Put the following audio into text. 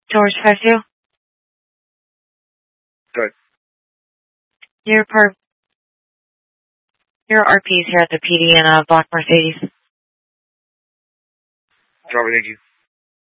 George 52? Good. Your RP's here at the PD in a black Mercedes. Robert, thank you.